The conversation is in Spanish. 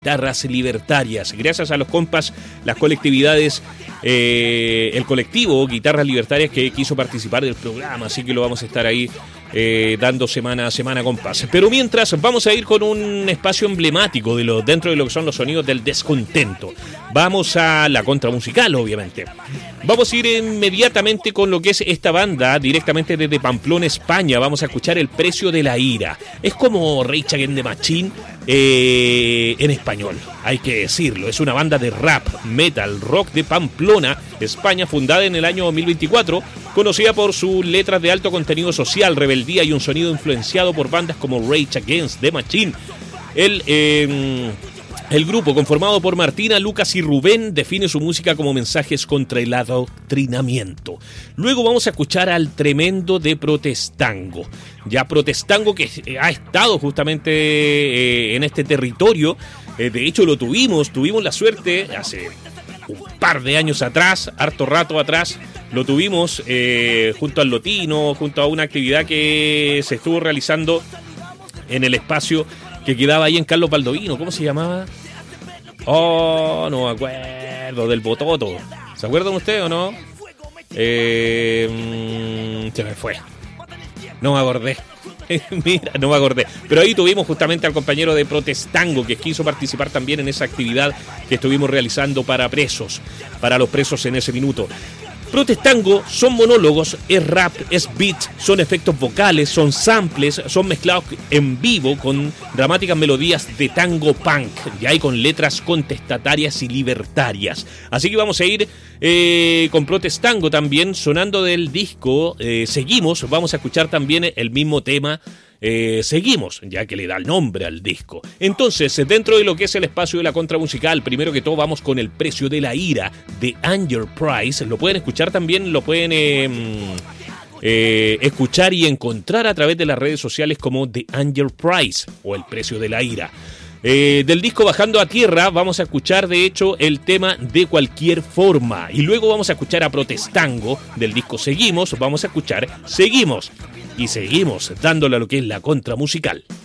Guitarras Libertarias. Gracias a los compas, las colectividades, el colectivo Guitarras Libertarias que quiso participar del programa, así que lo vamos a estar ahí dando semana a semana, compas. Pero mientras, vamos a ir con un espacio emblemático dentro de lo que son los sonidos del descontento. Vamos a la contramusical, obviamente. Vamos a ir inmediatamente con lo que es esta banda, directamente desde Pamplona, España. Vamos a escuchar El Precio de la Ira. Es como Rage Against the Machine en español, hay que decirlo. Es una banda de rap, metal, rock de Pamplona, España, fundada en el año 2024, conocida por sus letras de alto contenido social, rebeldía y un sonido influenciado por bandas como Rage Against the Machine. El grupo, conformado por Martina, Lucas y Rubén, define su música como mensajes contra el adoctrinamiento. Luego vamos a escuchar al tremendo de Protestango. Ya Protestango, que ha estado justamente en este territorio. De hecho, tuvimos la suerte hace un par de años atrás, harto rato atrás, lo tuvimos junto al Lotino, junto a una actividad que se estuvo realizando en el espacio que quedaba ahí en Carlos Baldovino. ¿Cómo se llamaba? Oh, no me acuerdo, del Bototo. ¿Se acuerdan ustedes o no? Se me fue. No me acordé. Mira, no me acordé. Pero ahí tuvimos justamente al compañero de Protestango, que quiso participar también en esa actividad que estuvimos realizando para los presos en ese minuto. Protestango son monólogos, es rap, es beat, son efectos vocales, son samples, son mezclados en vivo con dramáticas melodías de tango punk, y hay con letras contestatarias y libertarias. Así que vamos a ir con Protestango también, sonando del disco Seguimos. Vamos a escuchar también el mismo tema, Seguimos, ya que le da el nombre al disco. Entonces, dentro de lo que es el espacio de la contramusical, primero que todo vamos con El Precio de la Ira de Anger Price. Lo pueden escuchar también, lo pueden escuchar y encontrar a través de las redes sociales como The Anger Price o El Precio de la Ira. Del disco Bajando a Tierra vamos a escuchar de hecho el tema De Cualquier Forma, y luego vamos a escuchar a Protestango del disco Seguimos. Vamos a escuchar Seguimos y seguimos dándole a lo que es la contramusical.